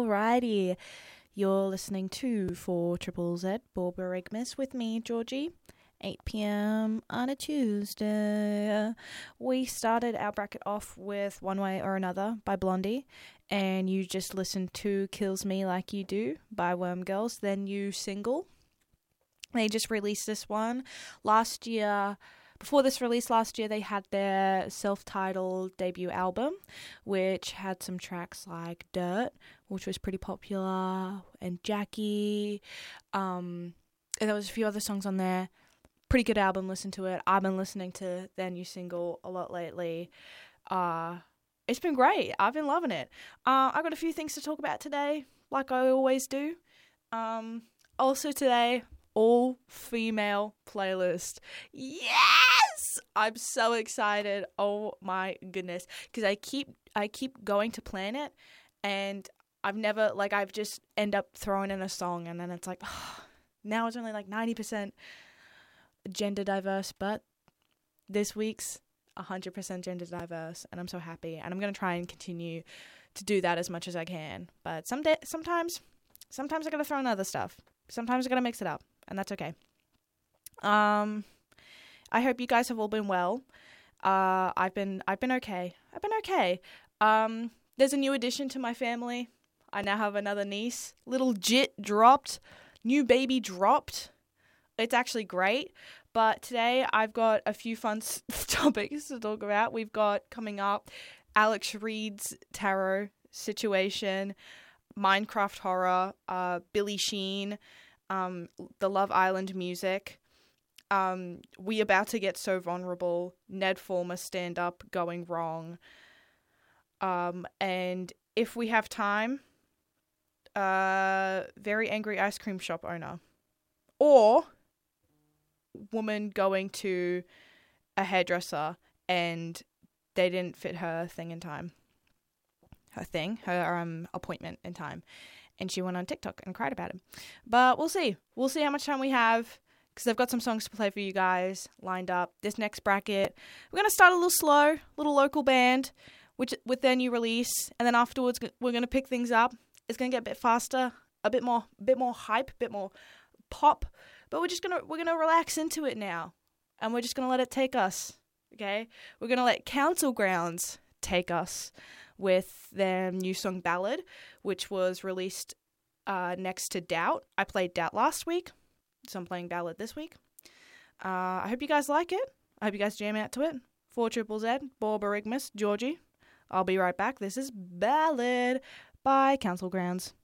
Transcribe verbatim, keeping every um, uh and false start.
Alrighty, you're listening to four Triple Z Borborygmus with me, Georgie. eight p.m. on a Tuesday. We started our bracket off with One Way or Another by Blondie, and you just listened to Kills Me Like You Do by Worm Girls, their new single. They just released this one last year. Before this release last year, they had their self-titled debut album, which had some tracks like Dirt, which was pretty popular, and Jackie, um, and there was a few other songs on there. Pretty good album, listen to it. I've been listening to their new single a lot lately. Uh, it's been great. I've been loving it. Uh, I got a few things to talk about today, like I always do. Um, also today, all female playlist. Yes! I'm so excited. Oh my goodness. Because I keep I keep going to plan it, and I've never, like, I've just end up throwing in a song, and then it's like, oh, now it's only like ninety percent gender diverse, but this week's one hundred percent gender diverse, and I'm so happy, and I'm going to try and continue to do that as much as I can. But some day, sometimes sometimes I got to throw in other stuff. Sometimes I got to mix it up, and that's okay. Um I hope you guys have all been well. Uh I've been I've been okay. I've been okay. Um there's a new addition to my family. I now have another niece. Little Jit dropped. New baby dropped. It's actually great, but today I've got a few fun s- topics to talk about. We've got coming up Alex Reed's tarot situation, Minecraft horror, uh, Billie Sheen, um, the Love Island music, um, We About to Get So Vulnerable, Ned Former stand-up going wrong, um, and if we have time, uh, very angry ice cream shop owner, or woman going to a hairdresser and they didn't fit her thing in time. Her thing, her um appointment in time. And she went on TikTok and cried about it. But we'll see. We'll see how much time we have, because I've got some songs to play for you guys lined up. This next bracket, we're going to start a little slow, little local band, which with their new release. And then afterwards, we're going to pick things up. It's going to get a bit faster, a bit more, bit more hype, a bit more pop. But we're just gonna we're gonna relax into it now, and we're just gonna let it take us. Okay, we're gonna let Council Grounds take us with their new song Ballad, which was released uh, next to Doubt. I played Doubt last week, so I'm playing Ballad this week. Uh, I hope you guys like it. I hope you guys jam out to it. Four Triple Z, Borborygmus, Georgie. I'll be right back. This is Ballad by Council Grounds.